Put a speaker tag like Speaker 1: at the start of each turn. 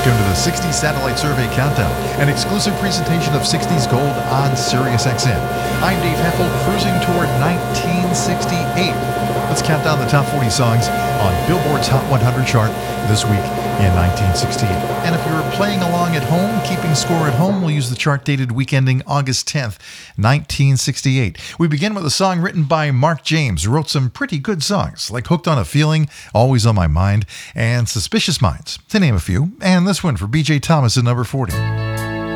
Speaker 1: Welcome to the 60s Satellite Survey Countdown, an exclusive presentation of 60s Gold on Sirius XM. I'm Dave Heffel, cruising toward 1968. Let's count down the top 40 songs on Billboard's Hot 100 chart this week in 1968. And if you're playing along at home, keeping score at home, we'll use the chart dated week ending August 10th, 1968. We begin with a song written by Mark James, who wrote some pretty good songs, like Hooked on a Feeling, Always on My Mind, and Suspicious Minds, to name a few. And this one for B.J. Thomas at number 40.